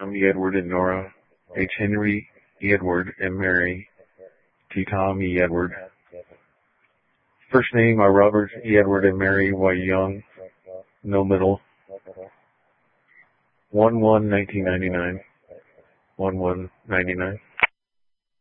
E. Edward and Nora H. Henry, E. Edward, M. Mary, T. Tom, E. Edward. First name are Robert, E. Edward, and Mary Y. Young. No middle. 1/1/1999. 1/1/99.